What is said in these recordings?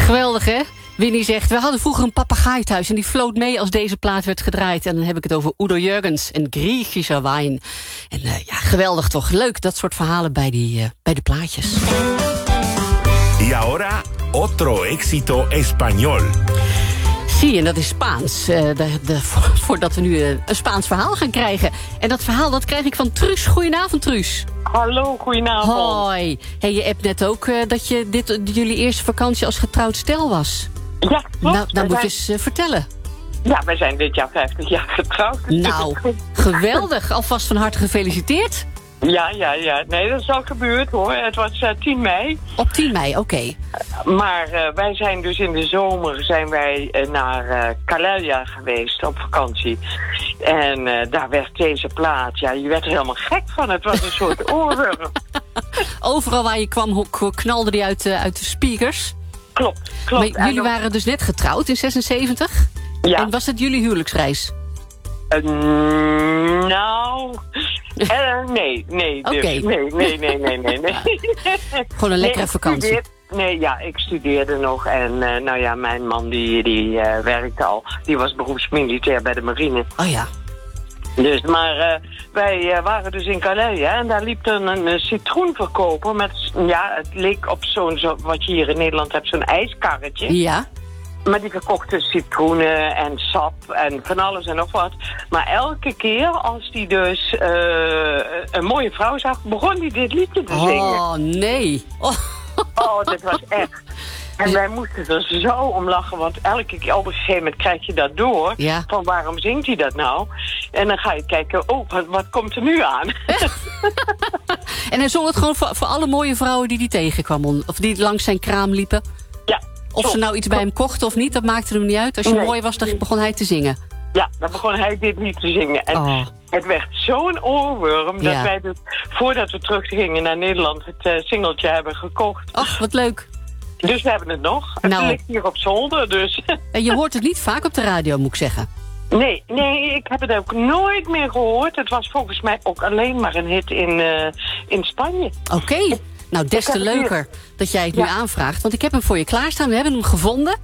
Geweldig, hè? Winnie zegt, we hadden vroeger een papegaai thuis en die floot mee als deze plaat werd gedraaid. En dan heb ik het over Udo Jürgens en Griechische wijn. En geweldig toch? Leuk, dat soort verhalen bij de plaatjes. Y ahora, otro éxito español. Zie, en dat is Spaans. Voordat we nu een Spaans verhaal gaan krijgen. En dat verhaal dat krijg ik van Truus. Goedenavond, Truus. Hallo, goedenavond. Hoi. Hey, je appt net ook dat jullie eerste vakantie als getrouwd stel was. Ja, klopt. Nou moet je eens vertellen. Ja, wij zijn dit jaar 50 jaar getrouwd. Nou, geweldig. Alvast van harte gefeliciteerd. Ja. Nee, dat is al gebeurd hoor. Het was 10 mei. Op 10 mei, oké. Maar wij zijn dus in de zomer naar Calella geweest op vakantie. En daar werd deze plaat, je werd er helemaal gek van. Het was een soort oorworm. Overal waar je kwam knalde die uit de speakers. Klopt. Maar jullie waren dus net getrouwd in 76? Ja. En was het jullie huwelijksreis? Nee. Oké. Nee. Gewoon een lekkere vakantie. Ik studeerde nog en mijn man die werkte al. Die was beroepsmilitair bij de marine. Oh ja. Dus, maar wij waren dus in Calais en daar liep een citroenverkoper met, het leek op zo'n wat je hier in Nederland hebt, zo'n ijskarretje. Ja. Maar die verkochten citroenen en sap en van alles en nog wat. Maar elke keer als die dus een mooie vrouw zag, begon die dit liedje te zingen. Oh, nee. Oh, dit was echt. En wij moesten er zo om lachen, want elke keer op een gegeven moment krijg je dat door. Ja. Van waarom zingt hij dat nou? En dan ga je kijken, wat komt er nu aan? En hij zong het gewoon voor alle mooie vrouwen die tegenkwam. Of die langs zijn kraam liepen. Ja. Of ze nou iets bij hem kochten of niet, dat maakte hem niet uit. Als je mooi was, dan begon hij te zingen. Ja, dan begon hij dit lied te zingen. En het werd zo'n oorworm dat wij dus, voordat we teruggingen naar Nederland, het singeltje hebben gekocht. Ach, wat leuk. Dus we hebben het nog. Het ligt hier op zolder, dus. En je hoort het niet vaak op de radio, moet ik zeggen. Nee, ik heb het ook nooit meer gehoord. Het was volgens mij ook alleen maar een hit in Spanje. Oké. Nou, des te leuker dat jij het nu aanvraagt. Want ik heb hem voor je klaarstaan. We hebben hem gevonden.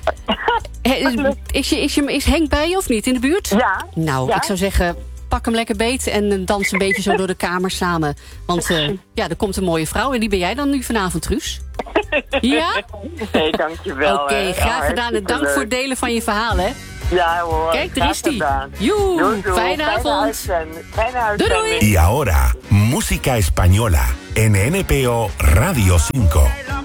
Is Henk bij je of niet in de buurt? Ja. Nou, ik zou zeggen, pak hem lekker beet en dans een beetje zo door de kamer samen. Want er komt een mooie vrouw en die ben jij dan nu vanavond, Truus. Ja? Nee, dankjewel. Oké, graag gedaan en dank voor het delen van je verhaal, hè. Ja hoor. Kijk, daar is die. Joe, fijne avond. Fijne uitzending. Doei. Y ahora, música española en NPO Radio 5.